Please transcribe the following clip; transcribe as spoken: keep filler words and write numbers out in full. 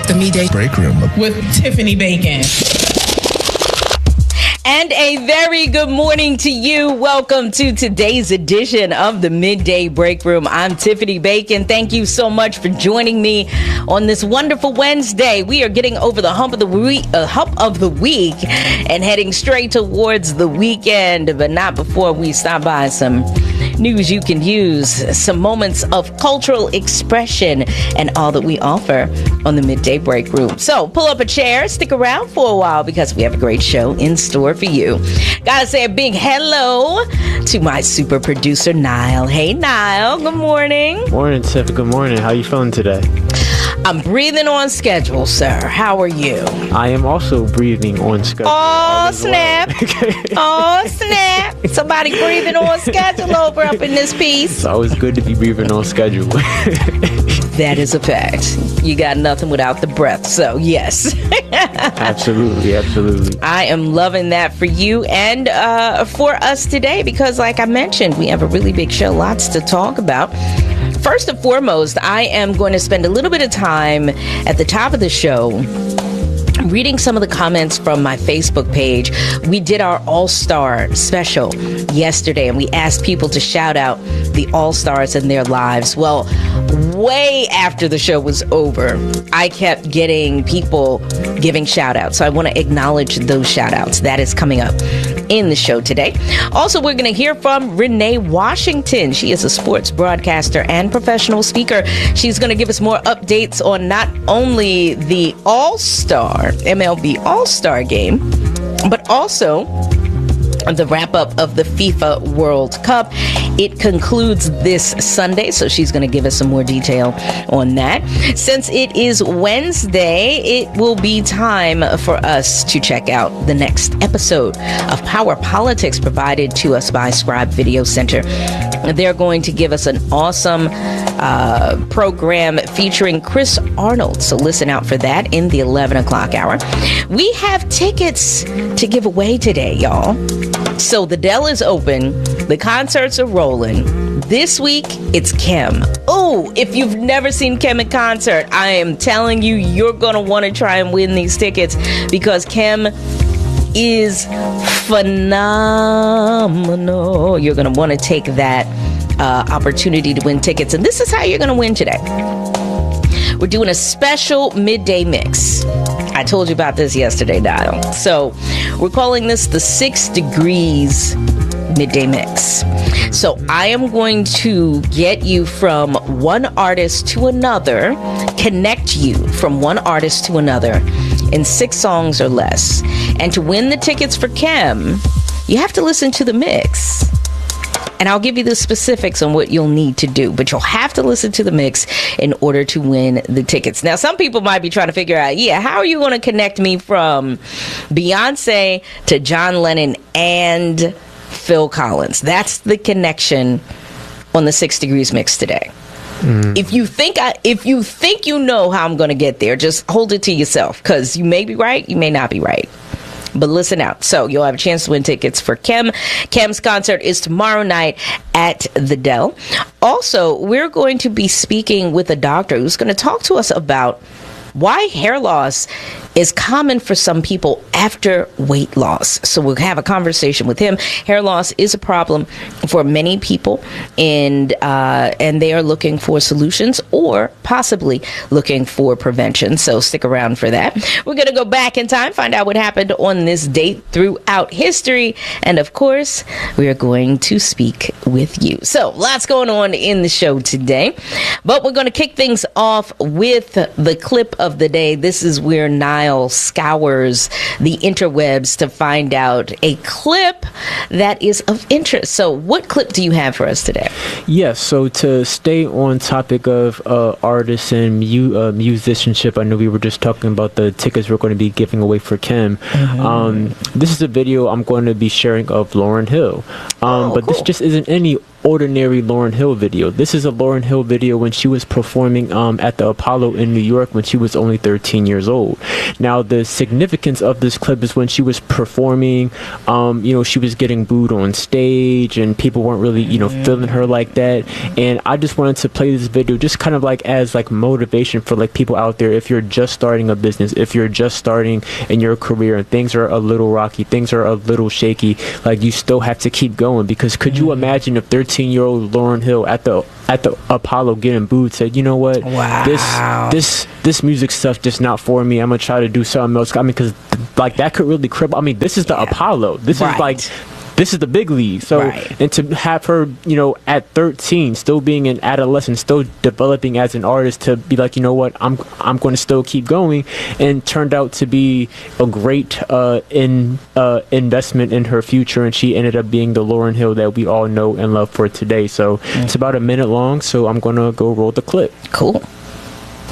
The Midday Break Room with Tiffany Bacon. And a very good morning to you. Welcome to today's edition of the Midday Break Room. I'm Tiffany Bacon. Thank you so much for joining me on this wonderful Wednesday. We are getting over the hump of the week, uh, hump of the week and heading straight towards the weekend, but not before we stop by some news you can use, some moments of cultural expression, and all that we offer on the Midday Break Room. So pull up a chair, stick around for a while because we have a great show in store for you. Gotta say a big hello to my super producer, Niall. Hey, Niall. Good morning. Morning, Tiff. Good morning. How you feeling today? I'm breathing on schedule, sir. How are you? I am also breathing on schedule. Oh, snap. Oh, snap. Somebody breathing on schedule over up in this piece. It's always good to be breathing on schedule. That is a fact. You got nothing without the breath, so yes. Absolutely, absolutely. I am loving that for you and uh, for us today because, like I mentioned, we have a really big show, lots to talk about. First and foremost, I am going to spend a little bit of time at the top of the show reading some of the comments from my Facebook page. We did our All-Star special yesterday, and we asked people to shout out the All-Stars in their lives. Well, way after the show was over, I kept getting people giving shout-outs. So I want to acknowledge those shout-outs. That is coming up in the show today. Also, we're going to hear from Renee Washington. She is a sports broadcaster and professional speaker. She's going to give us more updates on not only the All-Star M L B All-Star game, but also the wrap-up of the FIFA World Cup. It concludes this Sunday, so she's going to give us some more detail on that. Since it is Wednesday, it will be time for us to check out the next episode of Power Politics provided to us by Scribe Video Center. They're going to give us an awesome uh, program featuring Chris Arnold, so listen out for that in the eleven o'clock hour. We have tickets to give away today, y'all. So the Dell is open. The concerts are rolling. This week, it's Kem. Oh, if you've never seen Kem in concert, I am telling you, you're going to want to try and win these tickets because Kem is phenomenal. You're going to want to take that uh, opportunity to win tickets. And this is how you're going to win today. We're doing a special midday mix. I told you about this yesterday, Dial. So we're calling this the Six Degrees Midday Mix. So I am going to get you from one artist to another, connect you from one artist to another in six songs or less. And to win the tickets for Kem, you have to listen to the mix. And I'll give you the specifics on what you'll need to do, but you'll have to listen to the mix in order to win the tickets. Now, some people might be trying to figure out, yeah, how are you going to connect me from Beyonce to John Lennon and Phil Collins? That's the connection on the Six Degrees mix today. Mm. If you think I, if you think you know how I'm going to get there, just hold it to yourself because you may be right, you may not be right. But listen out. So you'll have a chance to win tickets for Kem. Kem's concert is tomorrow night at the Dell. Also, we're going to be speaking with a doctor who's going to talk to us about why hair loss is common for some people after weight loss. So we'll have a conversation with him. Hair loss is a problem for many people, and uh, and they are looking for solutions or possibly looking for prevention. So stick around for that. We're going to go back in time, find out what happened on this date throughout history, and of course, we are going to speak with you. So lots going on in the show today, but we're going to kick things off with the clip of the day. This is where Niall scours the interwebs to find out a clip that is of interest. So what clip do you have for us today? Yes, so to stay on topic of uh, artists and mu- uh, musicianship, I know we were just talking about the tickets we're going to be giving away for Kem. Mm-hmm. Um, this is a video I'm going to be sharing of Lauryn Hill. Um, oh, but cool. This just isn't any ordinary Lauryn Hill video. This is a Lauryn Hill video when she was performing um, at the Apollo in New York when she was only thirteen years old. Now, the significance of this clip is when she was performing, um, you know, she was getting booed on stage and people weren't really, you know, feeling her like that. And I just wanted to play this video just kind of like as like motivation for like people out there. If you're just starting a business, if you're just starting in your career and things are a little rocky, things are a little shaky, like you still have to keep going. Because could you imagine if thirteen year old Lauryn Hill at the at the Apollo getting booed said, you know what, wow. this this this music stuff just not for me, I'm gonna try to do something else. I mean, because like that could really cripple. I mean, this is the yeah. Apollo, this right. is like this is the big league. So right. and to have her, you know, at thirteen, still being an adolescent, still developing as an artist, to be like, you know what, I'm I'm going to still keep going, and turned out to be a great uh, in uh, investment in her future, and she ended up being the Lauryn Hill that we all know and love for today. So mm. it's about a minute long, so I'm gonna go roll the clip. Cool.